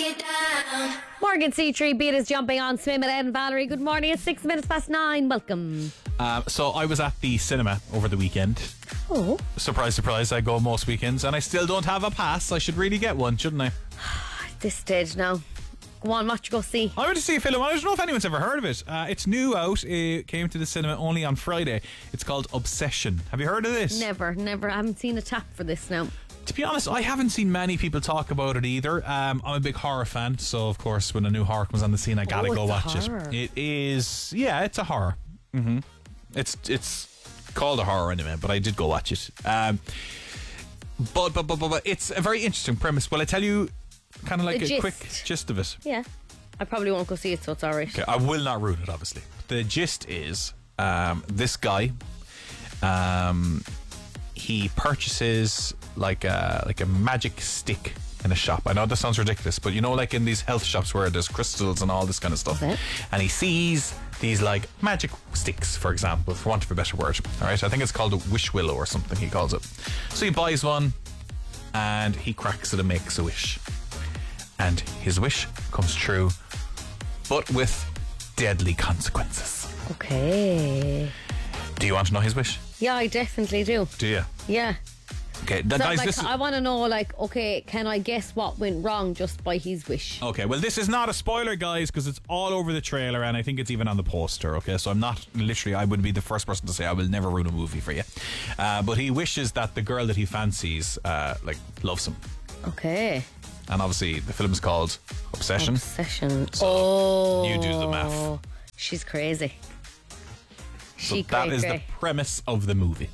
it down. Morgan C3 Beat is jumping on Swim at Ed and Valerie. Good morning. It's 6 minutes past 9. Welcome. So I was at the cinema over the weekend. Oh. Surprise, surprise, I go most weekends and I still don't have a pass. I should really get one, shouldn't I? At this stage now. Go on, what you go see? I went to see a film. I don't know if anyone's ever heard of it. It's new out. It came to the cinema only on Friday. It's called Obsession. Have you heard of this? Never. I haven't seen a tap for this now. To be honest, I haven't seen many people talk about it either. I'm a big horror fan, so of course when a new horror comes on the scene, I gotta go watch it. It is, yeah, it's a horror. It's called a horror anyway, but I did go watch it. But it's a very interesting premise. Will I tell you kind of like a quick gist of it? Yeah. I probably won't go see it, so it's alright. Okay, I will not ruin it, obviously. The gist is this guy, he purchases like a magic stick in a shop. I know this sounds ridiculous, but you know, like in these health shops where there's crystals and all this kind of stuff. Okay. And he sees these like magic sticks, for example, for want of a better word. All right, I think it's called a wish willow or something he calls it. So he buys one and he cracks it and makes a wish. And his wish comes true, but with deadly consequences. Okay. Do you want to know his wish? Yeah, I definitely do. Do you? Yeah. Okay, So, guys, like, I want to know, like, okay, can I guess what went wrong just by his wish? Okay, well, this is not a spoiler, guys, because it's all over the trailer and I think it's even on the poster, okay? So I'm not, literally, I would be the first person to say I will never ruin a movie for you. But he wishes that the girl that he fancies, loves him. Okay. And obviously, the film is called Obsession. Obsession. So you do the math. She's crazy. That is the premise of the movie.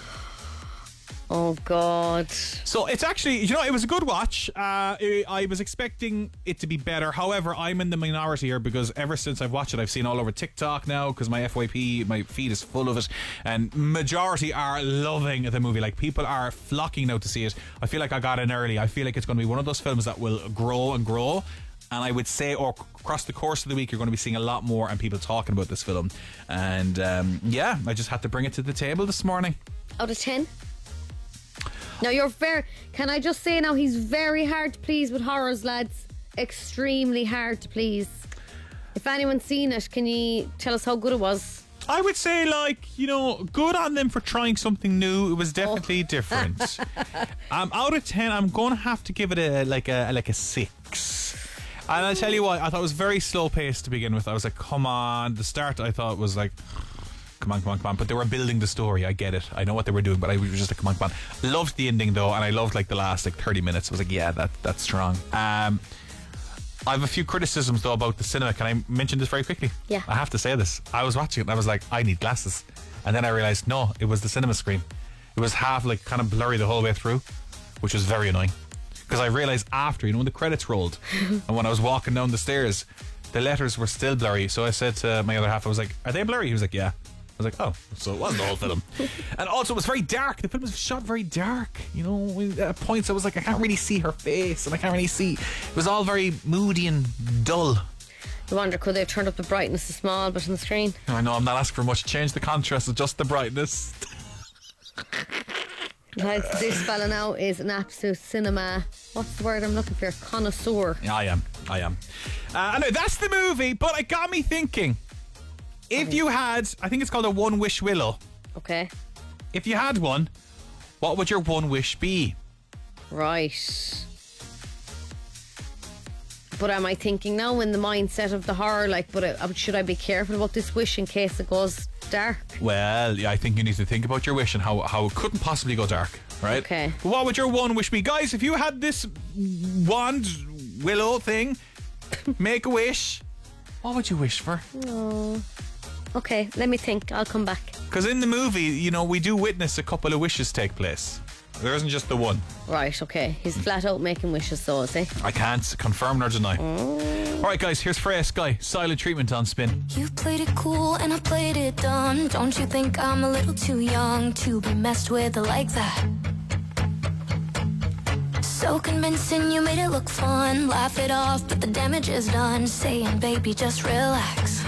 Oh, God. So it's actually, it was a good watch. I was expecting it to be better. However, I'm in the minority here because ever since I've watched it, I've seen all over TikTok now because my FYP, my feed is full of it. And majority are loving the movie. Like, people are flocking now to see it. I feel like I got in early. I feel like it's going to be one of those films that will grow and grow. And I would say, across the course of the week, you're going to be seeing a lot more and people talking about this film. And I just had to bring it to the table this morning. Out of 10? Now, can I just say now, he's very hard to please with horrors, lads. Extremely hard to please. If anyone's seen it, can you tell us how good it was? I would say, good on them for trying something new. It was definitely different. Out of 10, I'm going to have to give it a 6. And I'll tell you what, I thought it was very slow paced to begin with. I was like, come on. The start I thought was like, come on. But they were building the story. I get it. I know what they were doing, but I was just like, come on. Loved the ending though, and I loved the last 30 minutes. I was like, yeah, that's strong. I have a few criticisms though about the cinema. Can I mention this very quickly? Yeah. I have to say this. I was watching it and I was like, I need glasses. And then I realised, no, it was the cinema screen. It was half kind of blurry the whole way through, which was very annoying. Because I realised after, when the credits rolled and when I was walking down the stairs, the letters were still blurry. So I said to my other half, I was like, are they blurry? He was like, yeah. I was like, oh, so it wasn't the whole film. And also it was very dark. The film was shot very dark. At points I was like, I can't really see her face and I can't really see. It was all very moody and dull. I wonder, could they have turned up the brightness a small bit on the screen? I know, I'm not asking for much. Change the contrast of just the brightness. This fella now is an absolute cinema, what's the word I'm looking for? Connoisseur. Yeah, I am. I know, that's the movie, but it got me thinking. If you had, I think it's called a one wish willow. Okay. If you had one, what would your one wish be? Right. But am I thinking now in the mindset of the horror, should I be careful about this wish in case it goes dark? Well, yeah, I think you need to think about your wish and how it couldn't possibly go dark, right? Okay. But what would your one wish be? Guys, if you had this wand, willow thing, make a wish, what would you wish for? Oh. Okay, let me think. I'll come back. Because in the movie, we do witness a couple of wishes take place. There isn't just the one. Right, okay. He's flat out making wishes, so is he? I can't confirm nor deny. Alright, guys, here's Freya Sky. Silent Treatment on Spin. You played it cool and I played it dumb. Don't you think I'm a little too young to be messed with like that? So convincing, you made it look fun. Laugh it off, but the damage is done. Saying, baby, just relax.